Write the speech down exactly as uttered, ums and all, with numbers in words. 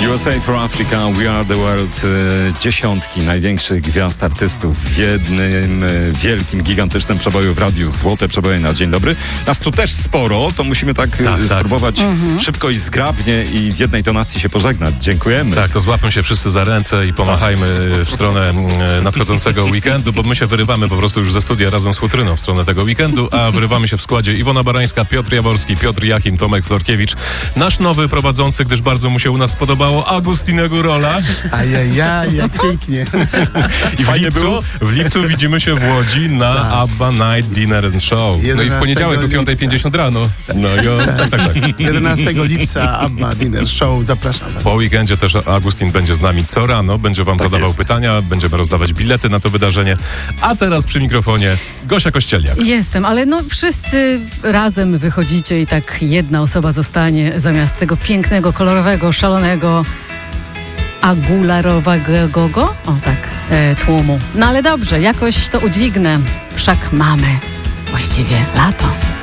U S A for Africa, We Are the World. Dziesiątki największych gwiazd artystów w jednym wielkim, gigantycznym przeboju w radiu. Złote przeboje na dzień dobry. Nas tu też sporo, to musimy tak, tak spróbować tak. Mhm. szybko i zgrabnie i w jednej tonacji się pożegnać. Dziękujemy. Tak, to złapmy się wszyscy za ręce i pomachajmy w stronę nadchodzącego weekendu, bo my się wyrywamy po prostu już ze studia razem z Futryną w stronę tego weekendu, a wyrywamy się w składzie Iwona Barańska, Piotr Jaworski, Piotr Jachim, Tomek Florkiewicz, nasz nowy prowadzący, gdyż bardzo mu się u nas spodobało, Agustin Górola. Ajajaj, jak pięknie. I w lipcu, w lipcu widzimy się w Łodzi na tak. ABBA Night Dinner and Show. No i w poniedziałek o piąta pięćdziesiąt rano. No jo, tak, tak, tak. jedenastego lipca ABBA Dinner Show. Zapraszam was. Po weekendzie też Agustin będzie z nami co rano, będzie wam tak zadawał jest. pytania, będziemy rozdawać bilety na to wydarzenie. A teraz przy mikrofonie Gosia Kościeliak. Jestem, ale no wszyscy razem wychodzicie i tak jedna osoba zostanie zamiast tego pięknego, kolorowego, szalonego agularowego, o tak, e, tłumu. No ale dobrze, jakoś to udźwignę. Wszak mamy właściwie lato.